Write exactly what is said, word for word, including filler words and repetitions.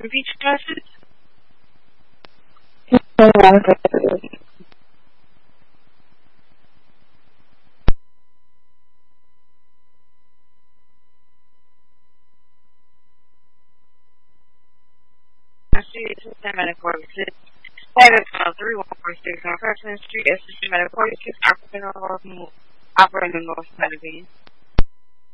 Repeat your message. I see it's ten minute forty-six. Private call three one four six on President Street, S C C Medical forty-six, African Operating North Magazine.